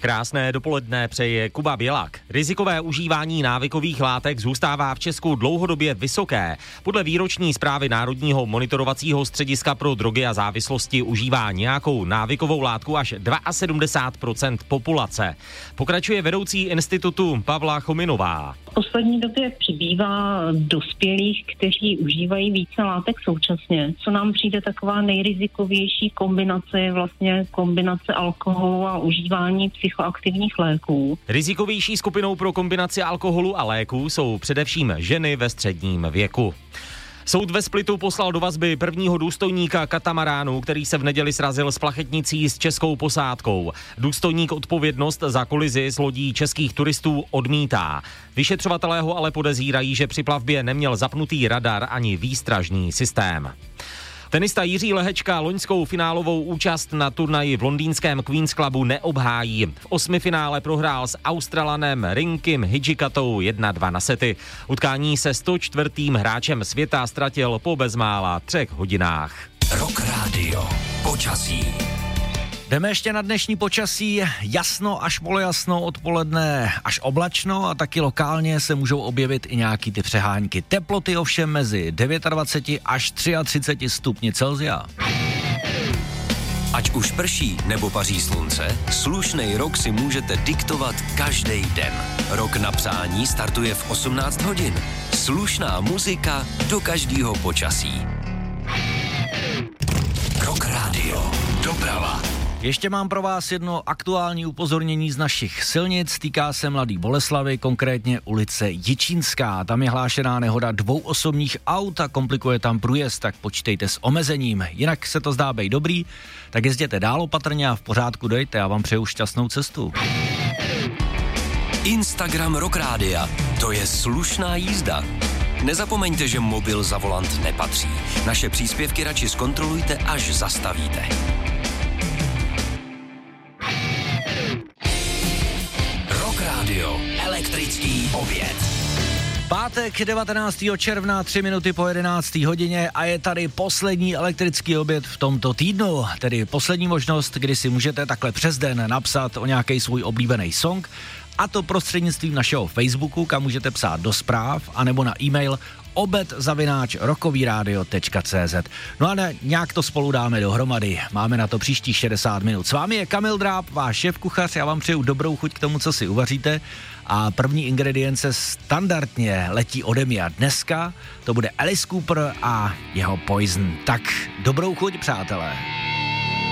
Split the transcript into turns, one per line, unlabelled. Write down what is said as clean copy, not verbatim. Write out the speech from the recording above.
Krásné dopoledne přeje Kuba Bělak. Rizikové užívání návykových látek zůstává v Česku dlouhodobě vysoké. Podle výroční zprávy Národního monitorovacího střediska pro drogy a závislosti užívá nějakou návykovou látku až 72% populace. Pokračuje vedoucí institutu Pavla Chominová.
V poslední době přibývá dospělých, kteří užívají více látek současně. Co nám přijde taková nejrizikovější kombinace je vlastně kombinace alkoholu a užívání psychoaktivních léků.
Rizikovější skupinou pro kombinaci alkoholu a léků jsou především ženy ve středním věku. Soud ve Splitu poslal do vazby prvního důstojníka katamaránu, který se v neděli srazil s plachetnicí s českou posádkou. Důstojník odpovědnost za kolizi s lodí českých turistů odmítá. Vyšetřovatelé ho ale podezírají, že při plavbě neměl zapnutý radar ani výstražný systém. Tenista Jiří Lehečka loňskou finálovou účast na turnaji v londýnském Queen's Clubu neobhájí. V osmifinále prohrál s Australanem Rinkim Hidžikatou 1-2 na sety. Utkání se 104. hráčem světa ztratil po bezmála 3 hodinách.
Rock Radio. Počasí.
Jdeme ještě na dnešní počasí, jasno až polojasno, odpoledne až oblačno a taky lokálně se můžou objevit i nějaký ty přehánky. Teploty ovšem mezi 29 až 33 stupni Celsia.
Ať už prší nebo paří slunce, slušnej rok si můžete diktovat každý den. Rok na přání startuje v 18 hodin. Slušná muzika do každého počasí. Rock Radio. Doprava.
Ještě mám pro vás jedno aktuální upozornění z našich silnic. Týká se Mladé Boleslavi, konkrétně ulice Jičínská. Tam je hlášená nehoda 2 osobních aut a komplikuje tam průjezd, tak počítejte s omezením. Jinak se to zdá být dobrý, tak jezděte dál opatrně a v pořádku dojte. Já vám přeju šťastnou cestu.
Instagram Rock Rádia. To je slušná jízda. Nezapomeňte, že mobil za volant nepatří. Naše příspěvky radši zkontrolujte, až zastavíte. Radio. Elektrický oběd.
Pátek 19. června, 3 minuty po 11. hodině a je tady poslední elektrický oběd v tomto týdnu. Tedy poslední možnost, kdy si můžete takhle přes den napsat o nějaký svůj oblíbený song, a to prostřednictvím našeho Facebooku, kam můžete psát do zpráv, anebo na e-mail obed@rockovyradio.cz. No a nějak to spolu dáme dohromady. Máme na to příštích 60 minut. S vámi je Kamil Dráb, váš šéfkuchař. Já vám přeju dobrou chuť k tomu, co si uvaříte. A první ingredience standardně letí ode mě a dneska to bude Alice Cooper a jeho Poison. Tak dobrou chuť, přátelé.